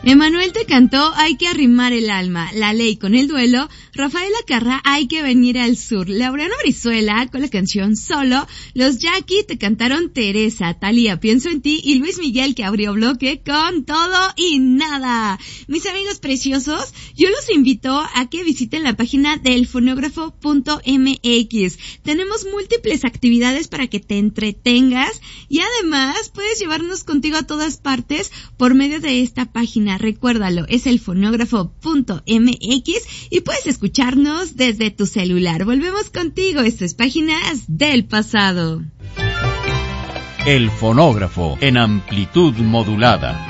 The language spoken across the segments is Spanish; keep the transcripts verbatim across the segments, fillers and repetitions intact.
Emanuel te cantó Hay que arrimar el alma, La Ley con El Duelo, Rafaela Carrá Hay que venir al sur, Laureano Brizuela con la canción Solo, los Jackie te cantaron Teresa, Thalía Pienso en ti y Luis Miguel que abrió bloque con Todo y Nada. Mis amigos preciosos, yo los invito a que visiten la página del fonógrafo punto m x. Tenemos múltiples actividades para que te entretengas y además puedes llevarnos contigo a todas partes por medio de esta página. Recuérdalo, es el fonógrafo punto m x y puedes escucharnos desde tu celular. Volvemos contigo, esto es Páginas del Pasado. El fonógrafo en amplitud modulada.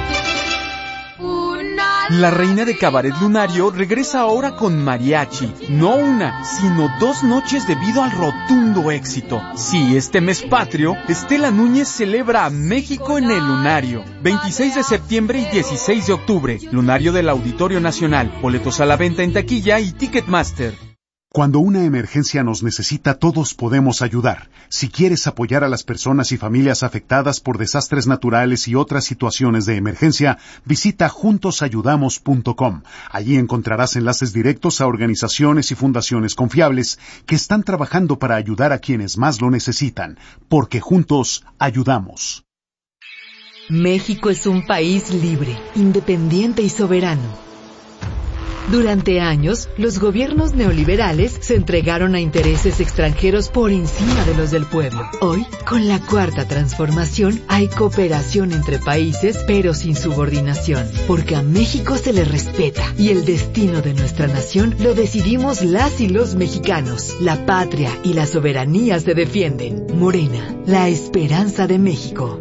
La reina de Cabaret Lunario regresa ahora con mariachi. No una, sino dos noches debido al rotundo éxito. Sí, este mes patrio, Estela Núñez celebra a México en el Lunario. veintiséis de septiembre y dieciséis de octubre. Lunario del Auditorio Nacional. Boletos a la venta en taquilla y Ticketmaster. Cuando una emergencia nos necesita, todos podemos ayudar. Si quieres apoyar a las personas y familias afectadas por desastres naturales y otras situaciones de emergencia, visita juntos ayudamos punto com. Allí encontrarás enlaces directos a organizaciones y fundaciones confiables que están trabajando para ayudar a quienes más lo necesitan, porque juntos ayudamos. México es un país libre, independiente y soberano. Durante años, los gobiernos neoliberales se entregaron a intereses extranjeros por encima de los del pueblo. Hoy, con la Cuarta Transformación, hay cooperación entre países, pero sin subordinación, porque a México se le respeta y el destino de nuestra nación lo decidimos las y los mexicanos. La patria y la soberanía se defienden. Morena, la esperanza de México.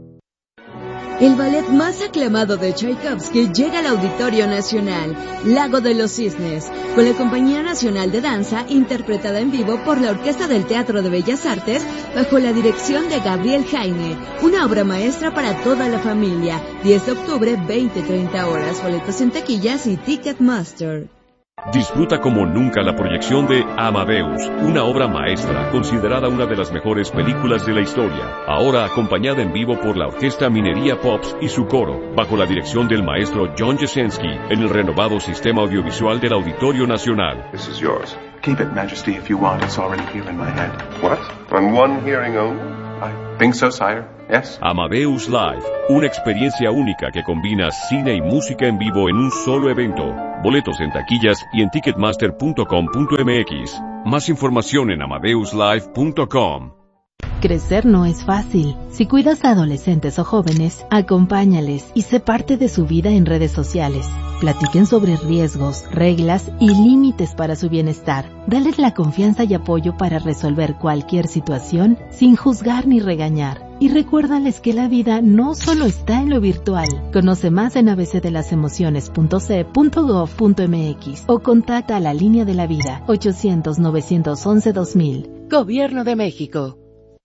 El ballet más aclamado de Tchaikovsky llega al Auditorio Nacional, Lago de los Cisnes, con la Compañía Nacional de Danza, interpretada en vivo por la Orquesta del Teatro de Bellas Artes, bajo la dirección de Gabriel Jaime, una obra maestra para toda la familia. diez de octubre, veinte a treinta horas, boletos en taquillas y Ticketmaster. Disfruta como nunca la proyección de Amadeus, una obra maestra, considerada una de las mejores películas de la historia. Ahora acompañada en vivo por la Orquesta Minería Pops y su coro, bajo la dirección del maestro John Jasenski, en el renovado sistema audiovisual del Auditorio Nacional. This is yours. Keep it, Majesty, if you want. It's already here in my head. What? On one hearing only? I think so, sire. Yes. Amadeus Live, una experiencia única que combina cine y música en vivo en un solo evento. Boletos en taquillas y en ticketmaster punto com punto m x. Más información en amadeus live punto com. Crecer no es fácil. Si cuidas a adolescentes o jóvenes, acompáñales y sé parte de su vida en redes sociales. Platiquen sobre riesgos, reglas y límites para su bienestar. Dales la confianza y apoyo para resolver cualquier situación sin juzgar ni regañar. Y recuérdales que la vida no solo está en lo virtual. Conoce más en a b c de las emociones punto c e punto gov punto m x o contacta a la Línea de la Vida ochocientos, novecientos once, dos mil. Gobierno de México.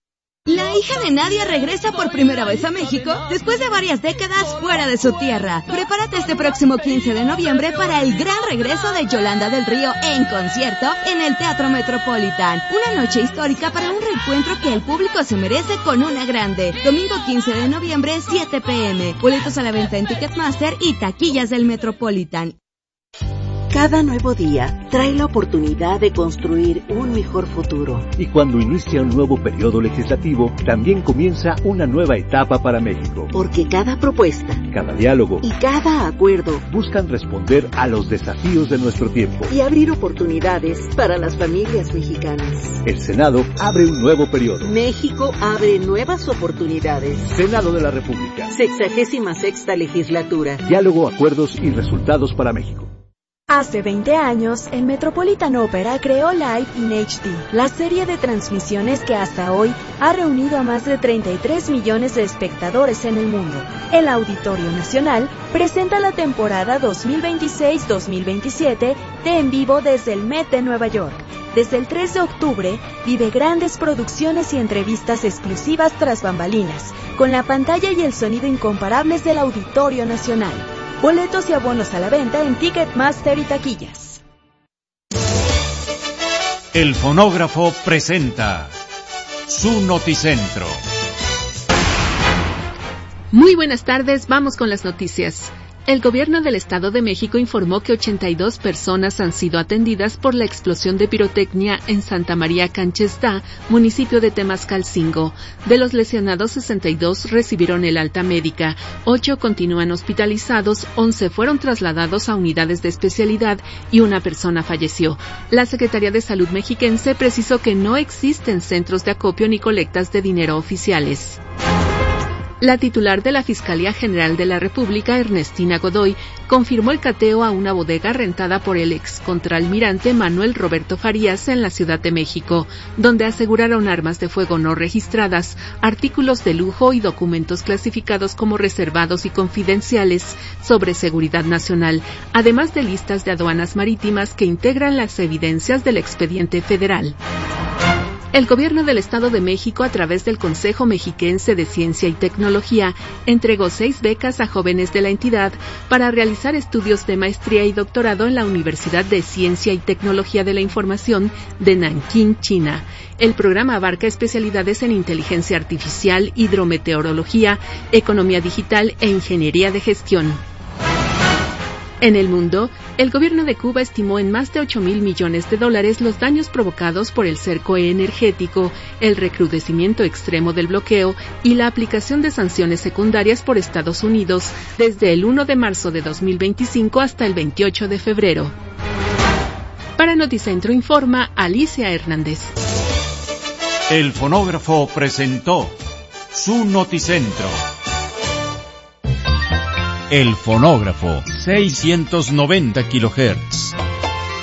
La hija de Nadia regresa por primera vez a México después de varias décadas fuera de su tierra. Prepárate este próximo quince de noviembre para el gran regreso de Yolanda del Río en concierto en el Teatro Metropolitan. Una noche histórica para un reencuentro que el público se merece con una grande. Domingo quince de noviembre, siete p m. Boletos a la venta en Ticketmaster y taquillas del Metropolitan. Cada nuevo día trae la oportunidad de construir un mejor futuro. Y cuando inicia un nuevo periodo legislativo, también comienza una nueva etapa para México. Porque cada propuesta, cada diálogo y cada acuerdo buscan responder a los desafíos de nuestro tiempo y abrir oportunidades para las familias mexicanas. El Senado abre un nuevo periodo. México abre nuevas oportunidades. Senado de la República. Sexagésima sexta legislatura. Diálogo, acuerdos y resultados para México. Hace veinte años, el Metropolitan Opera creó Live in H D, la serie de transmisiones que hasta hoy ha reunido a más de treinta y tres millones de espectadores en el mundo. El Auditorio Nacional presenta la temporada dos mil veintiséis dos mil veintisiete de En Vivo desde el Met de Nueva York. Desde el tres de octubre, vive grandes producciones y entrevistas exclusivas tras bambalinas, con la pantalla y el sonido incomparables del Auditorio Nacional. Boletos y abonos a la venta en Ticketmaster y taquillas. El fonógrafo presenta su Noticentro. Muy buenas tardes, vamos con las noticias. El gobierno del Estado de México informó que ochenta y dos personas han sido atendidas por la explosión de pirotecnia en Santa María Canchestá, municipio de Temascalcingo. De los lesionados, sesenta y dos recibieron el alta médica, ocho continúan hospitalizados, once fueron trasladados a unidades de especialidad y una persona falleció. La Secretaría de Salud mexiquense precisó que no existen centros de acopio ni colectas de dinero oficiales. La titular de la Fiscalía General de la República, Ernestina Godoy, confirmó el cateo a una bodega rentada por el ex contraalmirante Manuel Roberto Farías en la Ciudad de México, donde aseguraron armas de fuego no registradas, artículos de lujo y documentos clasificados como reservados y confidenciales sobre seguridad nacional, además de listas de aduanas marítimas que integran las evidencias del expediente federal. El Gobierno del Estado de México, a través del Consejo Mexiquense de Ciencia y Tecnología, entregó seis becas a jóvenes de la entidad para realizar estudios de maestría y doctorado en la Universidad de Ciencia y Tecnología de la Información de Nankín, China. El programa abarca especialidades en inteligencia artificial, hidrometeorología, economía digital e ingeniería de gestión. En el mundo, el gobierno de Cuba estimó en más de ocho mil millones de dólares los daños provocados por el cerco energético, el recrudecimiento extremo del bloqueo y la aplicación de sanciones secundarias por Estados Unidos desde el primero de marzo de dos mil veinticinco hasta el veintiocho de febrero. Para Noticentro informa Alicia Hernández. El fonógrafo presentó su Noticentro. El fonógrafo, seiscientos noventa kilohertz.